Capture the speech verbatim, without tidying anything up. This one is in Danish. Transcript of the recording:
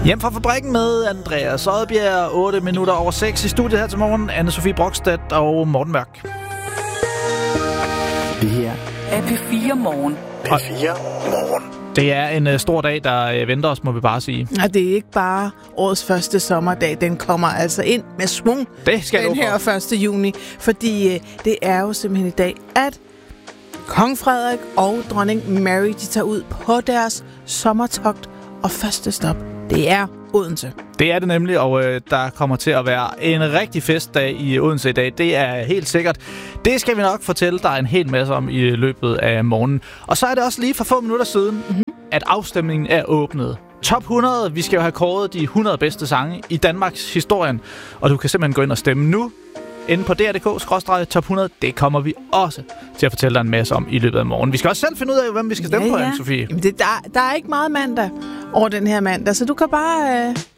Hjem fra fabrikken med Andreas Odbjerg, otte minutter over seks i studiet her til morgen. Anne-Sophie Brokstedt og Morten Mørk. Det her er P fire Morgen. P fire Morgen. Det er en uh, stor dag, der uh, venter os, må vi bare sige. Ja, det er ikke bare årets første sommerdag. Den kommer altså ind med svung. Det skal den her første juni. Fordi uh, det er jo simpelthen i dag, at Kong Frederik og dronning Mary, de tager ud på deres sommertogt. Og første stop, det er Odense. Det er det nemlig, og øh, der kommer til at være en rigtig festdag i Odense i dag. Det er helt sikkert. Det skal vi nok fortælle dig en hel masse om i løbet af morgenen. Og så er det også lige for få minutter siden, mm-hmm. at afstemningen er åbnet. Top hundrede, vi skal jo have kåret de hundrede bedste sange i Danmarks historien. Og du kan simpelthen gå ind og stemme nu. Inde på D R punktum D K skråstreg top hundrede, det kommer vi også til at fortælle dig en masse om i løbet af morgen. Vi skal også selv finde ud af, hvem vi skal stemme ja, ja. på, Anne-Sophie. Jamen det, der, der er ikke meget mandag over den her mandag, så du kan bare, øh,